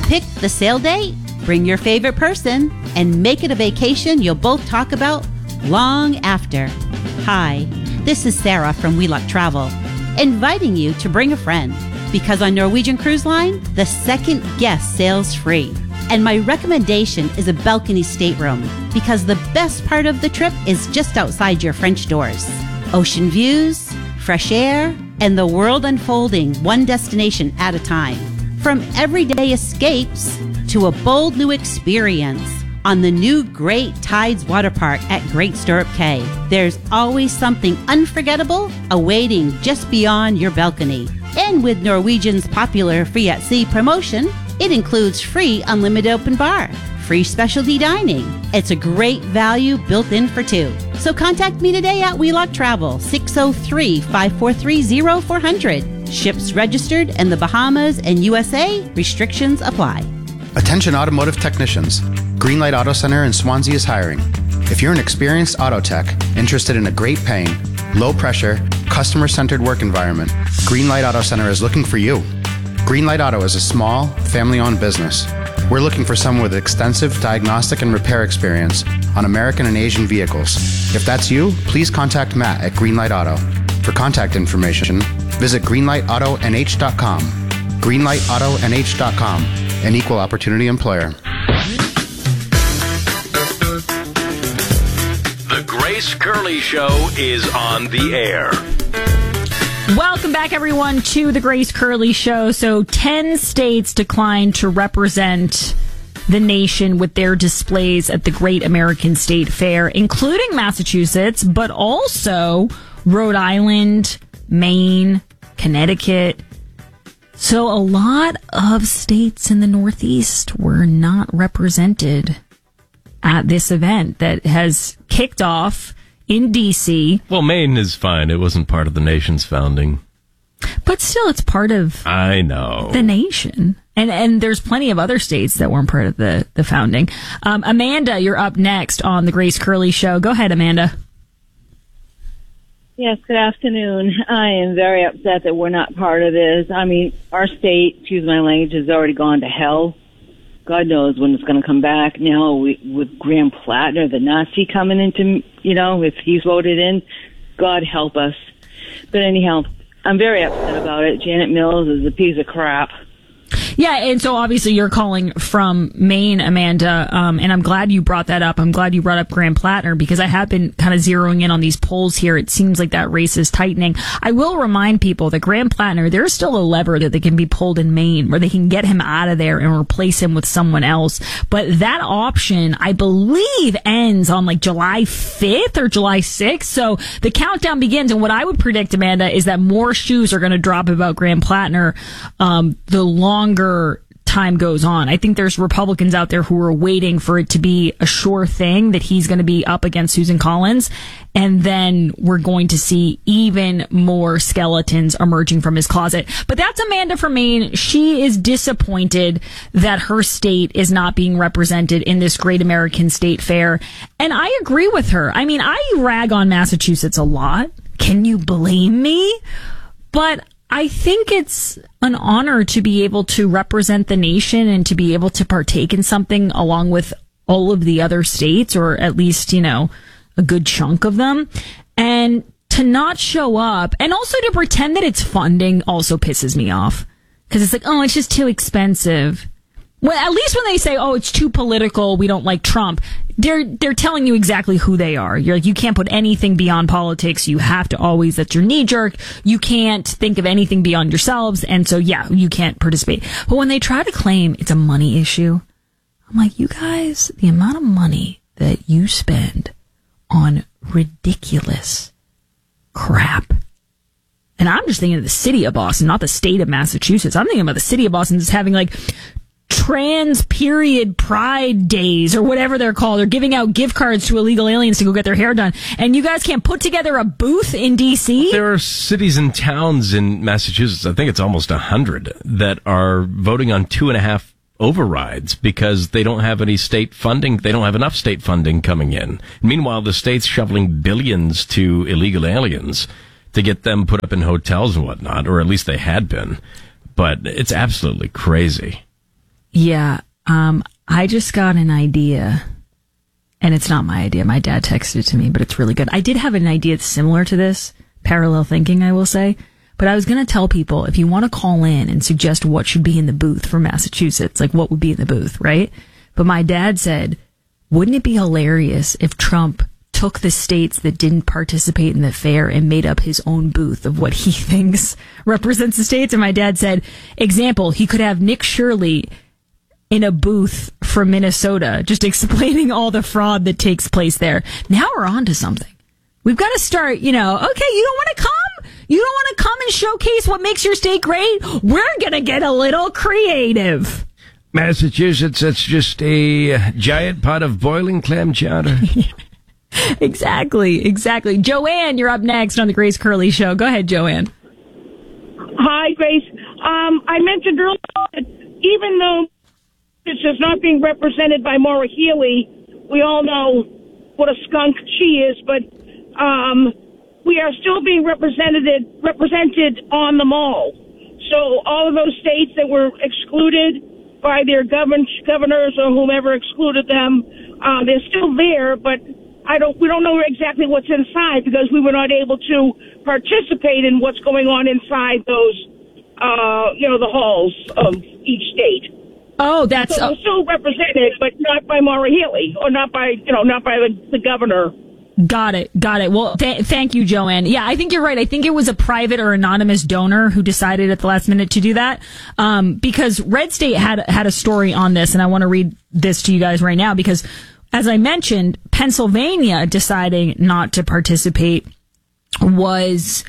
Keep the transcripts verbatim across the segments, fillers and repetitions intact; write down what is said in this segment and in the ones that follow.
pick the sale date, bring your favorite person, and make it a vacation you'll both talk about long after. Hi, this is Sarah from We Luck Travel, inviting you to bring a friend, because on Norwegian Cruise Line, the second guest sails free. And my recommendation is a balcony stateroom, because the best part of the trip is just outside your French doors. Ocean views, fresh air, and the world unfolding one destination at a time. From everyday escapes to a bold new experience on the new Great Tides Water Park at Great Stirrup Cay. There's always something unforgettable awaiting just beyond your balcony. And with Norwegian's popular Free at Sea promotion, it includes free unlimited open bar, free specialty dining. It's a great value built in for two. So contact me today at Wheelock Travel, six oh three, five four three, oh four hundred. Ships registered in the Bahamas and U S A. Restrictions apply. Attention automotive technicians. Greenlight Auto Center in Swansea is hiring. If you're an experienced auto tech interested in a great paying, low pressure, customer-centered work environment, Greenlight Auto Center is looking for you. Greenlight Auto is a small, family-owned business. We're looking for someone with extensive diagnostic and repair experience on American and Asian vehicles. If that's you, please contact Matt at Greenlight Auto. For contact information, visit greenlight auto n h dot com. greenlight auto n h dot com, an equal opportunity employer. The Grace Curley Show is on the air. Welcome back, everyone, to the Grace Curley Show. So ten states declined to represent the nation with their displays at the Great American State Fair, including Massachusetts, but also Rhode Island, Maine, Connecticut. So a lot of states in the Northeast were not represented at this event that has kicked off in D C. Well, Maine is fine. It wasn't part of the nation's founding. But still, it's part of I know. the nation. And and there's plenty of other states that weren't part of the, the founding. Um, Amanda, you're up next on the Grace Curley Show. Go ahead, Amanda. Yes, good afternoon. I am very upset that we're not part of this. I mean, our state, excuse my language, has already gone to hell. God knows when it's going to come back. Now, we, with Graham Plattner, the Nazi, coming into, you know, if he's voted in, God help us. But anyhow, I'm very upset about it. Janet Mills is a piece of crap. Yeah, and so obviously you're calling from Maine, Amanda, um, and I'm glad you brought that up. I'm glad you brought up Graham Plattner, because I have been kind of zeroing in on these polls here. It seems like that race is tightening. I will remind people that Graham Plattner, there's still a lever that they can be pulled in Maine where they can get him out of there and replace him with someone else. But that option, I believe, ends on like July fifth or July sixth. So the countdown begins, and what I would predict, Amanda, is that more shoes are going to drop about Graham Plattner um, the longer time goes on. I think there's Republicans out there who are waiting for it to be a sure thing that he's going to be up against Susan Collins, and then we're going to see even more skeletons emerging from his closet. But that's Amanda from Maine. She is disappointed that her state is not being represented in this Great American State Fair, and I agree with her. I mean, I rag on Massachusetts a lot. Can you blame me? But I think it's an honor to be able to represent the nation and to be able to partake in something along with all of the other states, or at least, you know, a good chunk of them. And to not show up, and also to pretend that it's funding, also pisses me off. Because it's like, oh, it's just too expensive. Well, at least when they say, oh, it's too political, we don't like Trump, they're they're telling you exactly who they are. You're like, you can't put anything beyond politics. You have to always, that's your knee jerk. You can't think of anything beyond yourselves. And so, yeah, you can't participate. But when they try to claim it's a money issue, I'm like, you guys, the amount of money that you spend on ridiculous crap. And I'm just thinking of the city of Boston, not the state of Massachusetts. I'm thinking about the city of Boston just having like trans period pride days or whatever they're called. They're giving out gift cards to illegal aliens to go get their hair done. And you guys can't put together a booth in D C? There are cities and towns in Massachusetts, I think it's almost a hundred, that are voting on two and a half overrides because they don't have any state funding. They don't have enough state funding coming in. Meanwhile, the state's shoveling billions to illegal aliens to get them put up in hotels and whatnot, or at least they had been. But it's absolutely crazy. Yeah. Um, I just got an idea, and it's not my idea. My dad texted it to me, but it's really good. I did have an idea similar to this, parallel thinking, I will say. But I was going to tell people, if you want to call in and suggest what should be in the booth for Massachusetts, like what would be in the booth, right? But my dad said, wouldn't it be hilarious if Trump took the states that didn't participate in the fair and made up his own booth of what he thinks represents the states? And my dad said, example, he could have Nick Shirley in a booth from Minnesota, just explaining all the fraud that takes place there. Now we're on to something. We've got to start, you know, okay, you don't want to come? You don't want to come and showcase what makes your state great? We're going to get a little creative. Massachusetts, that's just a giant pot of boiling clam chowder. Exactly, exactly. Joanne, you're up next on the Grace Curley Show. Go ahead, Joanne. Hi, Grace. Um, I mentioned earlier that even though it's just not being represented by Maura Healey, we all know what a skunk she is, but um, we are still being represented represented on the mall. So all of those states that were excluded by their govern- governors or whomever excluded them, uh, they're still there, but I don't. We don't know exactly what's inside because we were not able to participate in what's going on inside those, uh, you know, the halls of each state. Oh, that's so we're still represented, but not by Maura Healey or not by, you know, not by the, the governor. Got it. Got it. Well, th- thank you, Joanne. Yeah, I think you're right. I think it was a private or anonymous donor who decided at the last minute to do that. Um, because Red State had, had a story on this, and I want to read this to you guys right now because, as I mentioned, Pennsylvania deciding not to participate was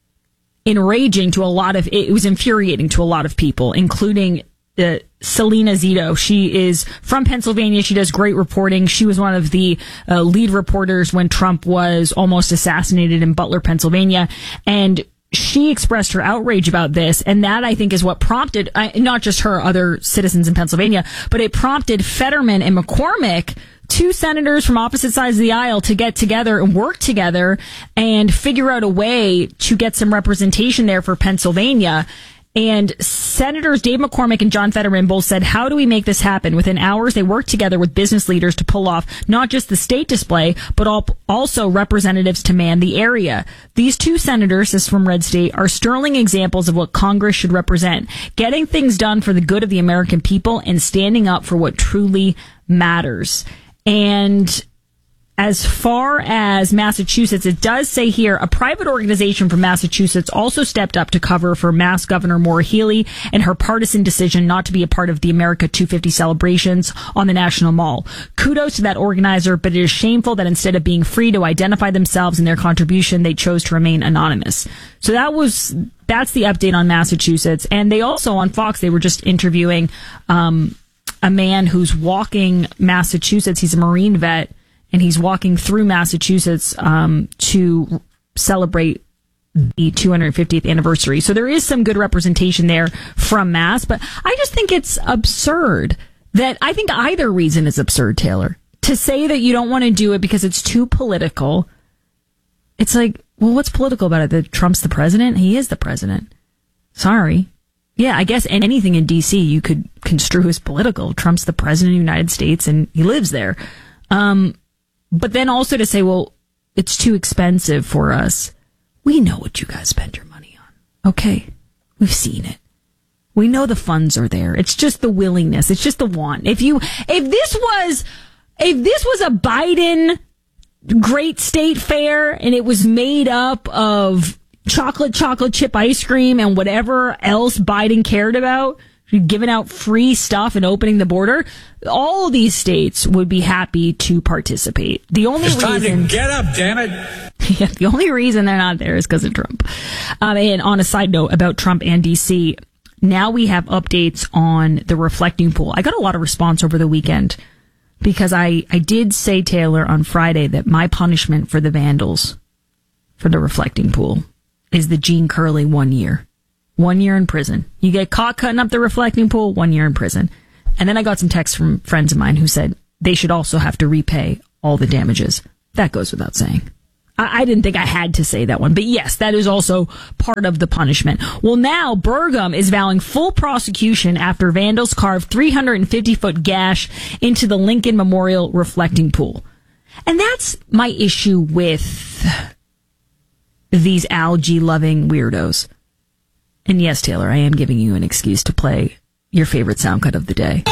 enraging to a lot of, it was infuriating to a lot of people, including Uh, Selena Zito. She is from Pennsylvania. She does great reporting. She was one of the uh, lead reporters when Trump was almost assassinated in Butler, Pennsylvania. And she expressed her outrage about this. And that, I think, is what prompted, uh, not just her, other citizens in Pennsylvania, but it prompted Fetterman and McCormick, two senators from opposite sides of the aisle, to get together and work together and figure out a way to get some representation there for Pennsylvania. And Senators Dave McCormick and John Fetterman both said, how do we make this happen? Within hours, they worked together with business leaders to pull off not just the state display, but also representatives to man the area. These two senators, this is from Red State, are sterling examples of what Congress should represent, getting things done for the good of the American people and standing up for what truly matters. And as far as Massachusetts, it does say here, a private organization from Massachusetts also stepped up to cover for Mass Governor Maura Healey and her partisan decision not to be a part of the America two fifty celebrations on the National Mall. Kudos to that organizer, but it is shameful that instead of being free to identify themselves and their contribution, they chose to remain anonymous. So that was, that's the update on Massachusetts. And they also, on Fox, they were just interviewing um, a man who's walking Massachusetts. He's a Marine vet. And he's walking through Massachusetts um, to celebrate the two hundred fiftieth anniversary. So there is some good representation there from Mass. But I just think it's absurd that I think either reason is absurd, Taylor. To say that you don't want to do it because it's too political. It's like, well, what's political about it? That Trump's the president? He is the president. Sorry. Yeah, I guess anything in D C you could construe as political. Trump's the president of the United States and he lives there. Um, But then also to say, well, it's too expensive for us. We know what you guys spend your money on. Okay. We've seen it. We know the funds are there. It's just the willingness. It's just the want. If you, if this was, if this was a Biden great state fair and it was made up of chocolate, chocolate chip ice cream and whatever else Biden cared about, giving out free stuff and opening the border, all of these states would be happy to participate. The only it's reason, time to get up, damn it. Yeah, the only reason they're not there is because of Trump. Um, and on a side note about Trump and D C, now we have updates on the reflecting pool. I got a lot of response over the weekend because I, I did say, Taylor, on Friday that my punishment for the vandals for the reflecting pool is the Gene Curley one year. One year in prison. You get caught cutting up the reflecting pool, one year in prison. And then I got some texts from friends of mine who said they should also have to repay all the damages. That goes without saying. I, I didn't think I had to say that one, but yes, that is also part of the punishment. Well, now Burgum is vowing full prosecution after vandals carved three hundred fifty foot gash into the Lincoln Memorial reflecting pool. And that's my issue with these algae-loving weirdos. And yes, Taylor, I am giving you an excuse to play your favorite sound cut of the day.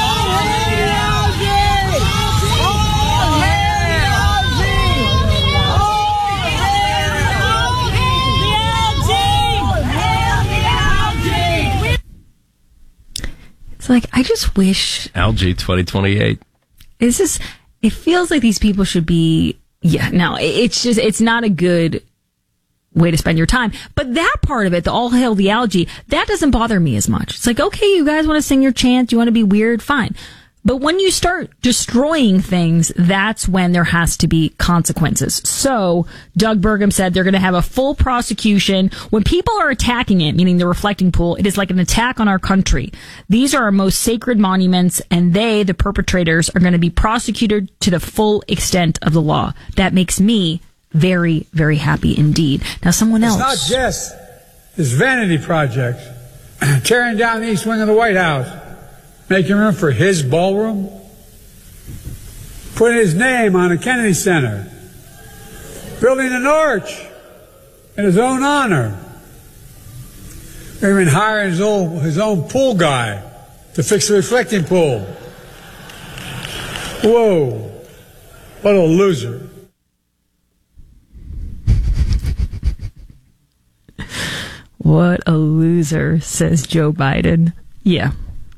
It's like, I just wish... Algae twenty twenty-eight. It's just, it feels like these people should be... Yeah, no, it's just, it's not a good way to spend your time. But that part of it, the all hail the algae, that doesn't bother me as much. It's like, okay, you guys want to sing your chant, you want to be weird, fine. But when you start destroying things, that's when there has to be consequences. So Doug Burgum said they're going to have a full prosecution. When people are attacking it, meaning the reflecting pool, it is like an attack on our country. These are our most sacred monuments, and they, the perpetrators, are going to be prosecuted to the full extent of the law. That makes me very, very happy indeed. Now, someone else. It's not just this vanity project, tearing down the east wing of the White House, making room for his ballroom, putting his name on a Kennedy Center, building an arch in his own honor, even hiring his own, his own pool guy to fix the reflecting pool. Whoa, what a loser. What a loser, says Joe Biden. Yeah.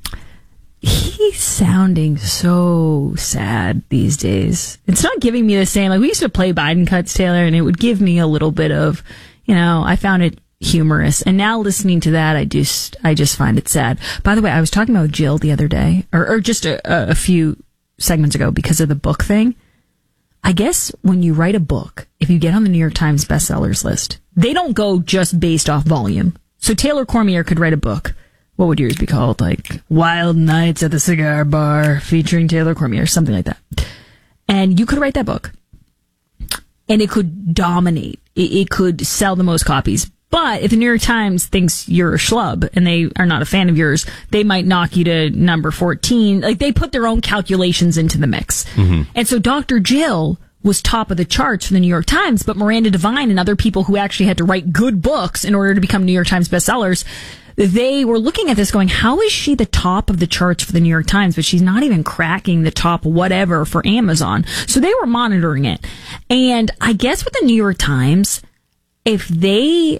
He's sounding so sad these days. It's not giving me the same, like we used to play Biden cuts, Taylor, and it would give me a little bit of, you know, I found it humorous. And now listening to that, I just, I just find it sad. By the way, I was talking about Jill the other day, or, or just a, a few segments ago because of the book thing. I guess when you write a book, if you get on the New York Times bestsellers list, they don't go just based off volume. So Taylor Cormier could write a book. What would yours be called? Like Wild Nights at the Cigar Bar featuring Taylor Cormier, something like that. And you could write that book and it could dominate. It, it could sell the most copies. But if the New York Times thinks you're a schlub and they are not a fan of yours, they might knock you to number fourteen. Like they put their own calculations into the mix. Mm-hmm. And so Doctor Jill was top of the charts for the New York Times, but Miranda Devine and other people who actually had to write good books in order to become New York Times bestsellers, they were looking at this going, how is she the top of the charts for the New York Times, but she's not even cracking the top whatever for Amazon? So they were monitoring it. And I guess with the New York Times, if they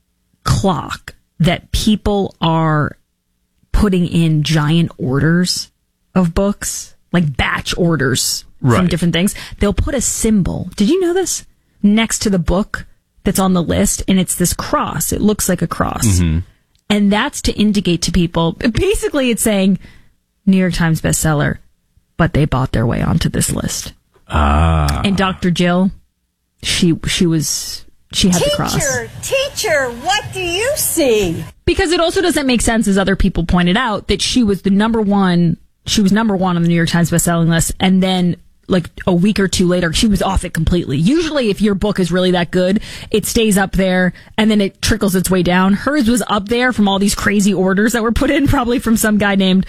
clock that people are putting in giant orders of books, like batch orders right. from different things, they'll put a symbol. Did you know this? Next to the book that's on the list, and it's this cross. It looks like a cross. Mm-hmm. And that's to indicate to people, basically it's saying New York Times bestseller, but they bought their way onto this list. Ah. And Doctor Jill, she she was, she had teacher, the cross. Teacher, teacher, what do you see? Because it also doesn't make sense, as other people pointed out, that she was the number one, she was number one on the New York Times bestselling list, and then like a week or two later, she was off it completely. Usually if your book is really that good, it stays up there and then it trickles its way down. Hers was up there from all these crazy orders that were put in, probably from some guy named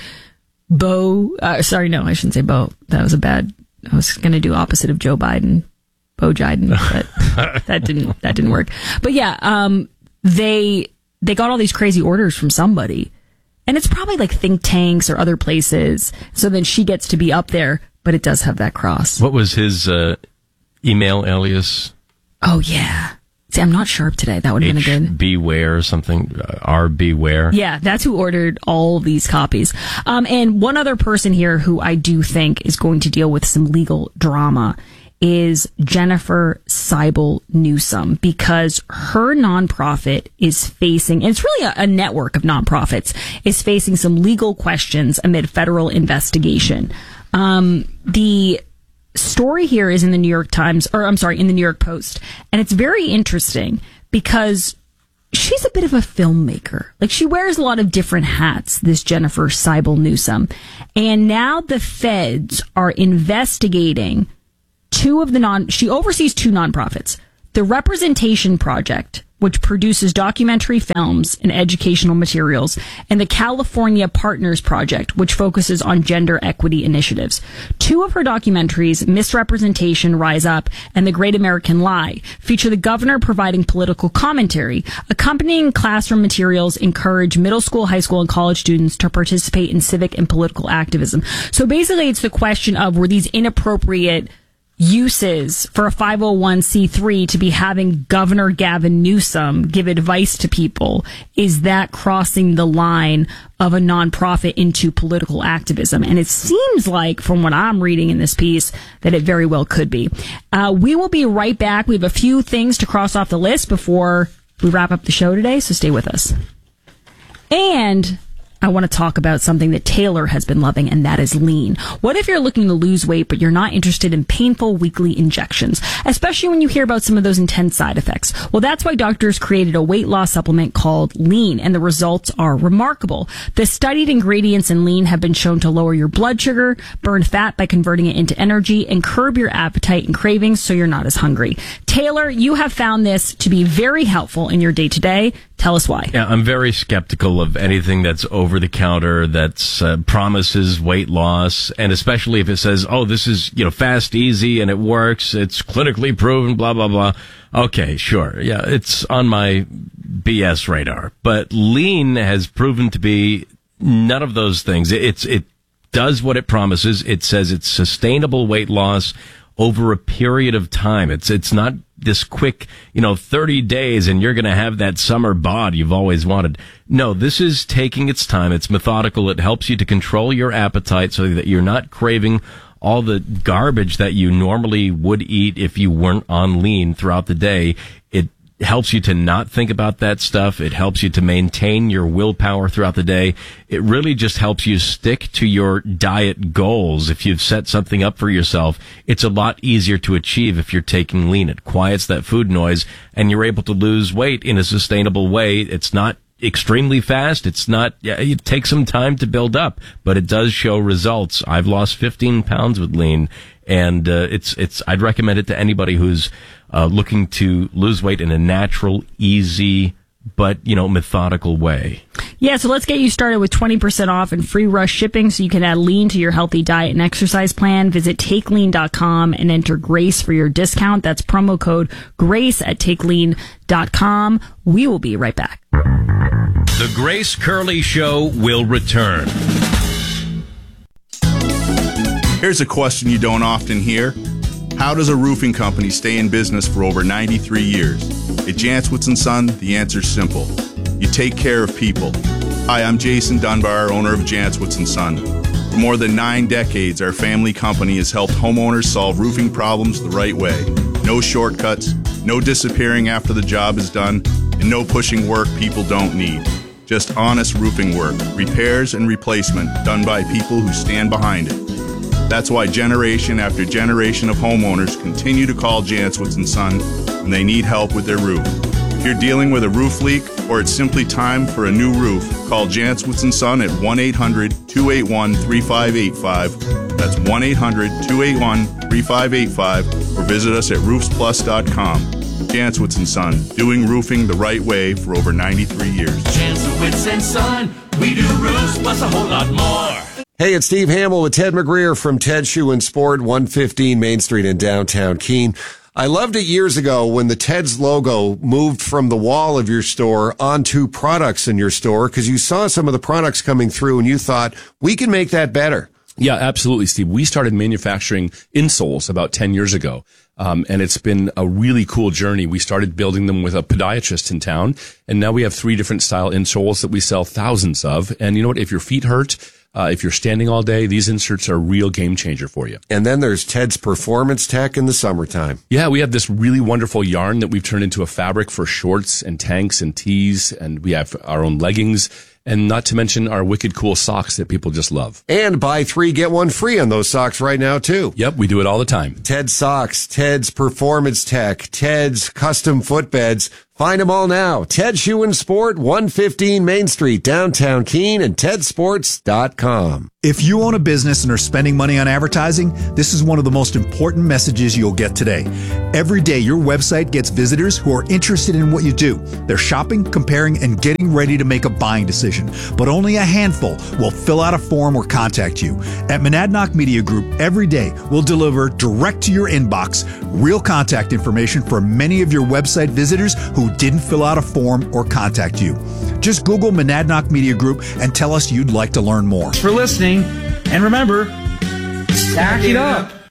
Bo. Uh, sorry, no, I shouldn't say Bo. That was a bad, I was going to do opposite of Joe Biden, Bo Jiden, but that didn't, that didn't work. But yeah, um, they, they got all these crazy orders from somebody, and it's probably like think tanks or other places. So then she gets to be up there. But it does have that cross. What was his uh, email alias? Oh, yeah. See, I'm not sharp today. That would have been a good... Beware or something. Uh, R. Beware. Yeah, that's who ordered all these copies. Um, and one other person here who I do think is going to deal with some legal drama is Jennifer Seibel Newsom, because her nonprofit is facing, and it's really a, a network of nonprofits, is facing some legal questions amid federal investigation. Um, the story here is in the New York Times, or I'm sorry, in the New York Post. And it's very interesting because she's a bit of a filmmaker. Like, she wears a lot of different hats, this Jennifer Seibel Newsom. And now the feds are investigating two of the non, she oversees two nonprofits. The Representation Project, which produces documentary films and educational materials, and the California Partners Project, which focuses on gender equity initiatives. Two of her documentaries, Misrepresentation, Rise Up, and The Great American Lie, feature the governor providing political commentary. Accompanying classroom materials encourage middle school, high school, and college students to participate in civic and political activism. So basically, it's the question of, were these inappropriate uses for a five oh one c three to be having Governor Gavin Newsom give advice to people? Is that crossing the line of a nonprofit into political activism? And it seems like, from what I'm reading in this piece, that it very well could be. Uh, we will be right back. We have a few things to cross off the list before we wrap up the show today, so stay with us. And I want to talk about something that Taylor has been loving, and that is lean. What if you're looking to lose weight, but you're not interested in painful weekly injections, especially when you hear about some of those intense side effects? Well, that's why doctors created a weight loss supplement called Lean, and the results are remarkable. The studied ingredients in Lean have been shown to lower your blood sugar, burn fat by converting it into energy, and curb your appetite and cravings so you're not as hungry. Taylor, you have found this to be very helpful in your day-to-day. Tell us why. Yeah, I'm very skeptical of anything that's over the counter that's uh, promises weight loss, and especially if it says, "Oh, this is, you know, fast, easy, and it works. It's clinically proven." Blah blah blah. Okay, sure. Yeah, it's on my B S radar. But Lean has proven to be none of those things. It's it does what it promises. It says it's sustainable weight loss over a period of time. It's it's not this quick, you know, thirty days and you're going to have that summer bod you've always wanted. No, this is taking its time. It's methodical. It helps you to control your appetite so that you're not craving all the garbage that you normally would eat if you weren't on Lean throughout the day. It helps you to not think about that stuff. It helps you to maintain your willpower throughout the day. It really just helps you stick to your diet goals. If you've set something up for yourself, it's a lot easier to achieve if you're taking Lean. It quiets that food noise and you're able to lose weight in a sustainable way. It's not extremely fast. It's not, yeah, it takes some time to build up, but it does show results. I've lost fifteen pounds with Lean, and uh, it's, it's, I'd recommend it to anybody who's uh, looking to lose weight in a natural, easy, but, you know, methodical way. Yeah, so let's get you started with twenty percent off and free rush shipping so you can add Lean to your healthy diet and exercise plan. Visit take lean dot com and enter GRACE for your discount. That's promo code GRACE at take lean dot com. We will be right back. The Grace Curley Show will return. Here's a question you don't often hear. How does a roofing company stay in business for over ninety-three years? At Jantzwitz and Son, the answer's simple. You take care of people. Hi, I'm Jason Dunbar, owner of Jantzwitz and Son. For more than nine decades, our family company has helped homeowners solve roofing problems the right way. No shortcuts, no disappearing after the job is done, and no pushing work people don't need. Just honest roofing work, repairs and replacement done by people who stand behind it. That's why generation after generation of homeowners continue to call Jantzwitz and Son when they need help with their roof. If you're dealing with a roof leak or it's simply time for a new roof, call Jantzwitz and Son at one eight hundred two eight one three five eight five. That's one eight hundred two eight one three five eight five, or visit us at roofs plus dot com. Jantzwitz and Son, doing roofing the right way for over ninety-three years. Jantzwitz and Son, we do roofs plus a whole lot more. Hey, it's Steve Hamill with Ted McGreer from Ted Shoe and Sport, one fifteen Main Street in downtown Keene. I loved it years ago when the Ted's logo moved from the wall of your store onto products in your store, because you saw some of the products coming through and you thought, we can make that better. Yeah, absolutely, Steve. We started manufacturing insoles about ten years ago. Um, and it's been a really cool journey. We started building them with a podiatrist in town, and now we have three different style insoles that we sell thousands of. And you know what? If your feet hurt, uh, if you're standing all day, these inserts are a real game changer for you. And then there's Ted's Performance Tech in the summertime. Yeah, we have this really wonderful yarn that we've turned into a fabric for shorts and tanks and tees, and we have our own leggings. and not to mention our wicked cool socks that people just love. And buy three, get one free on those socks right now, too. Yep, we do it all the time. Ted's Socks, Ted's Performance Tech, Ted's Custom Footbeds. Find them all now. Ted Shoe and Sport, one fifteen Main Street, downtown Keene, and ted sports dot com. If you own a business and are spending money on advertising, this is one of the most important messages you'll get today. Every day, your website gets visitors who are interested in what you do. They're shopping, comparing, and getting ready to make a buying decision. But only a handful will fill out a form or contact you. At Monadnock Media Group, every day, we'll deliver direct to your inbox real contact information for many of your website visitors who didn't fill out a form or contact you. Just Google Monadnock Media Group and tell us you'd like to learn more. Thanks for listening, and remember, stack it up.